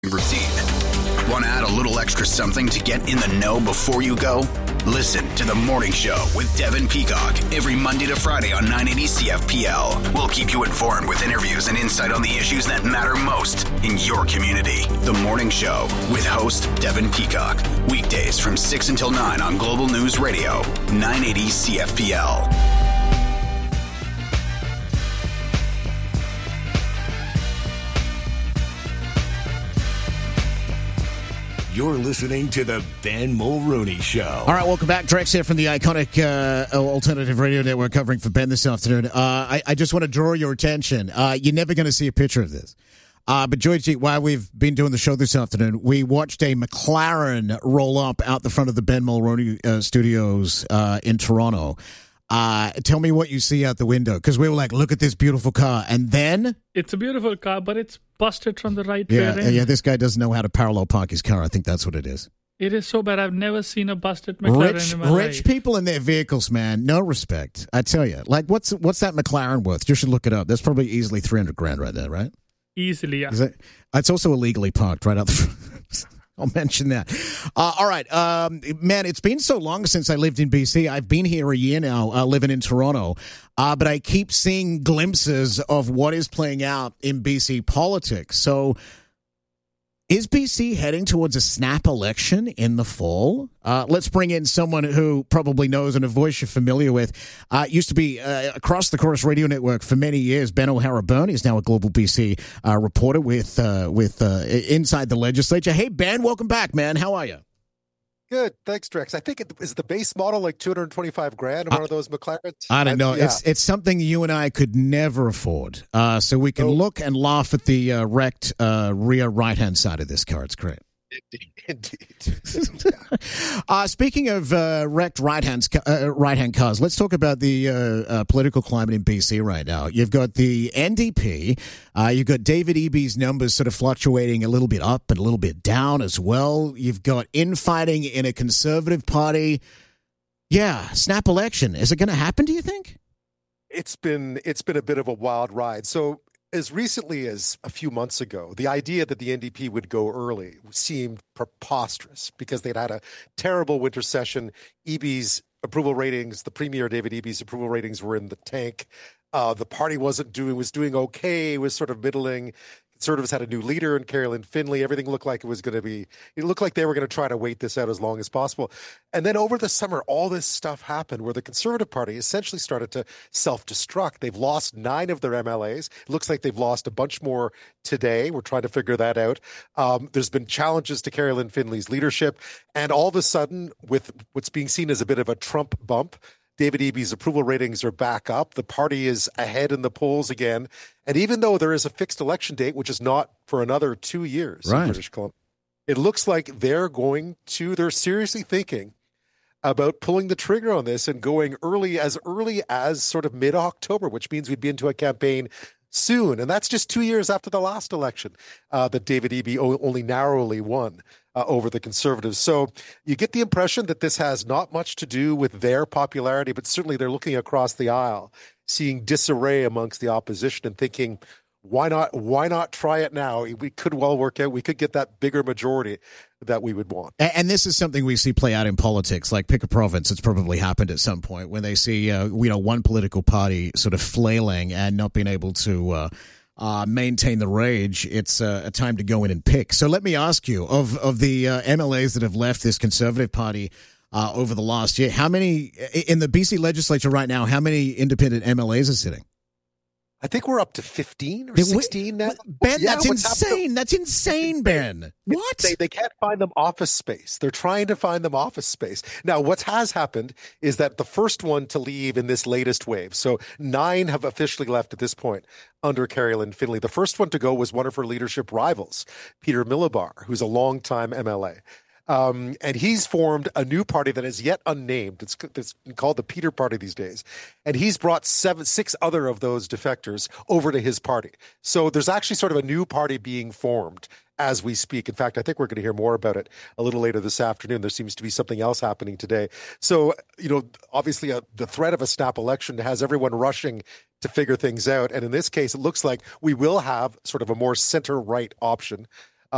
Routine. Want to add a little extra something to get in the know before you go? Listen to The Morning Show with Devin Peacock every Monday to Friday on 980 CFPL. We'll keep you informed with interviews and insight on the issues that matter most in your community. The Morning Show with host Devin Peacock. Weekdays from 6 until 9 on Global News Radio, 980 CFPL. You're listening to the Ben Mulrooney Show. All right, welcome back. Drex here from the iconic Alternative Radio Network covering for Ben this afternoon. I just want to draw your attention. You're never going to see a picture of this. But, Georgie, while we've been doing the show this afternoon, we watched a McLaren roll up out the front of the Ben Mulrooney Studios in Toronto. Tell me what you see out the window, because we were like, look at this beautiful car. And then... It's a beautiful car, but it's busted from the right rear end. Yeah, this guy doesn't know how to parallel park his car. I think that's what it is. It is so bad. I've never seen a busted McLaren in my life. Rich people in their vehicles, man, no respect. I tell you. Like, what's that McLaren worth? You should look it up. That's probably easily $300,000 right there, right? Easily, yeah. It's also illegally parked right out the front. I'll mention that. All right. Man, it's been so long since I lived in BC. I've been here a year now, living in Toronto. But I keep seeing glimpses of what is playing out in BC politics. So is BC heading towards a snap election in the fall? Let's bring in someone who probably knows and a voice you're familiar with. Used to be across the Chorus Radio Network for many years. Ben O'Hara-Byrne is now a Global BC reporter with Inside the Legislature. Hey, Ben, welcome back, man. How are you? Good. Thanks, Drex. I think is the base model like $225,000 one of those McLarens? I don't know. Yeah. It's something you and I could never afford. So we can look and laugh at the wrecked rear right-hand side of this car. It's great. Indeed. Speaking of wrecked right-hand cars, let's talk about the political climate in BC right now. You've got the NDP. You've got David Eby's numbers sort of fluctuating a little bit up and a little bit down as well. You've got infighting in a Conservative Party. Yeah, snap election. Is it going to happen, do you think? It's been a bit of a wild ride. So as recently as a few months ago, the idea that the NDP would go early seemed preposterous because they'd had a terrible winter session. Eby's approval ratings, the Premier David Eby's approval ratings were in the tank. The party was doing okay, was sort of middling. Conservatives had a new leader in Carolyn Finley. Everything looked like it looked like they were going to try to wait this out as long as possible. And then over the summer, all this stuff happened where the Conservative Party essentially started to self-destruct. They've lost 9 of their MLAs. It looks like they've lost a bunch more today. We're trying to figure that out. There's been challenges to Carolyn Finley's leadership. And all of a sudden, with what's being seen as a bit of a Trump bump, David Eby's approval ratings are back up. The party is ahead in the polls again. And even though there is a fixed election date, which is not for another 2 years in British Columbia, it looks like they're seriously thinking about pulling the trigger on this and going early as sort of mid-October, which means we'd be into a campaign soon. And that's just 2 years after the last election that David Eby only narrowly won over the Conservatives. So you get the impression that this has not much to do with their popularity, but certainly they're looking across the aisle, seeing disarray amongst the opposition and thinking, why not try it now? We could well work out. We could get that bigger majority that we would want. And this is something we see play out in politics. Like, pick a province. It's probably happened at some point when they see, one political party sort of flailing and not being able to maintain the rage. It's a time to go in and pick. So let me ask you, of the MLAs that have left this Conservative Party over the last year, how many in the BC legislature right now, how many independent MLAs are sitting? I think we're up to 15 or 16 now. Ben, that's insane. That's insane, Ben. What? They can't find them office space. They're trying to find them office space. Now, what has happened is that the first one to leave in this latest wave, so 9 have officially left at this point under Carolyn Finley. The first one to go was one of her leadership rivals, Peter Milobar, who's a longtime MLA. And he's formed a new party that is yet unnamed. It's called the Peter Party these days. And he's brought 6 other of those defectors over to his party. So there's actually sort of a new party being formed as we speak. In fact, I think we're going to hear more about it a little later this afternoon. There seems to be something else happening today. So, obviously the threat of a snap election has everyone rushing to figure things out. And in this case, it looks like we will have sort of a more center-right option.